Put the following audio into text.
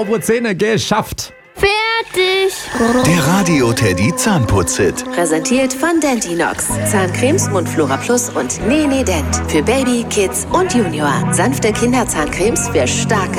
saubere Zähne geschafft. Fertig. Der Radio Teddy Zahnputz-Hit. Präsentiert von Dentinox. Zahncremes Mundflora Plus und Nene Dent. Für Baby, Kids und Junior. Sanfte Kinderzahncremes für starke